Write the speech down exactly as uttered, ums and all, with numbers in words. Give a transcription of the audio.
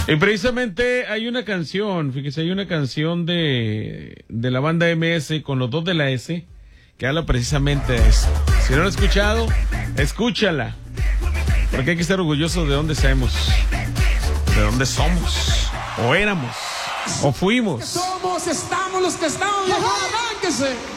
Y precisamente hay una canción, fíjese, hay una canción de, de la banda M S con los dos de la S que habla precisamente de eso. Si no lo has escuchado, escúchala. Porque hay que estar orgullosos de dónde somos, de dónde somos, o éramos, o fuimos. Somos, estamos los que estamos, arránquese.